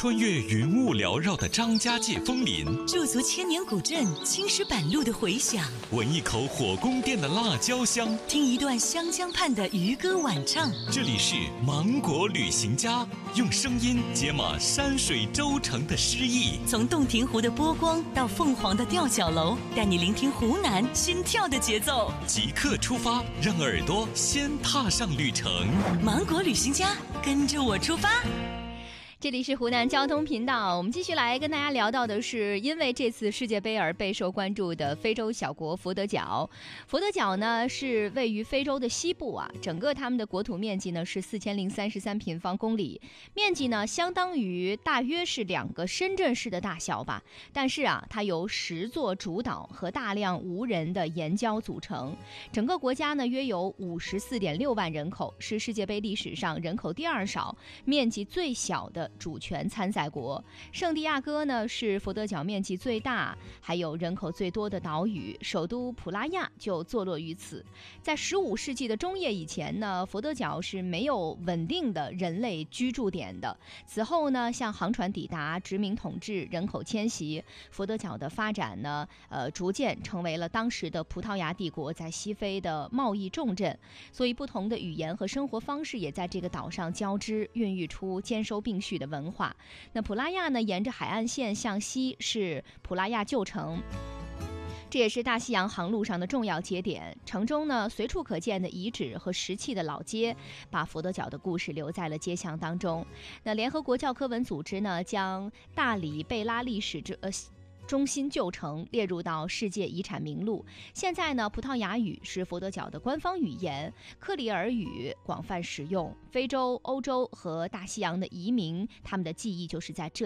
穿越云雾缭绕的张家界枫林， 驻足千年古镇青石板路的回响， 闻一口火宫殿的辣椒香， 听一段湘江畔的渔歌晚唱。 这里是芒果旅行家，用声音解码山水州城的诗意。 从洞庭湖的波光到凤凰的吊脚楼，带你聆听湖南心跳的节奏。 即刻出发，让耳朵先踏上旅程。 芒果旅行家，跟着我出发。 这里是湖南交通频道，我们继续来跟大家聊到的是因为这次世界杯而备受关注的非洲小国佛得角。佛得角呢是位于非洲的西部啊，整个他们的国土面积呢是4033平方公里，面积呢相当于大约是2个深圳市的大小吧。但是啊，它由10座主岛和大量无人的岩礁组成。整个国家呢约有54.6万人口，是世界杯历史上人口第2少、面积最小的主权参赛国。圣地亚哥呢是佛得角面积最大还有人口最多的岛屿，首都普拉亚就坐落于此。在15世纪的中叶以前呢，佛得角是没有稳定的人类居住点的。此后呢，像航船抵达、殖民统治、人口迁徙，佛得角的发展呢逐渐成为了当时的葡萄牙帝国在西非的贸易重镇。所以不同的语言和生活方式也在这个岛上交织，孕育出兼收并蓄的文化。那普拉亚呢，沿着海岸线向西是普拉亚旧城，这也是大西洋航路上的重要节点。城中呢，随处可见的遗址和石砌的老街，把佛得角的故事留在了街巷当中。那联合国教科文组织呢，将大里贝拉历史中心旧城列入到世界遗产名录。现在呢，葡萄牙语是佛得角的官方语言，克里尔语广泛使用。非洲、欧洲和大西洋的移民，他们的记忆就是在这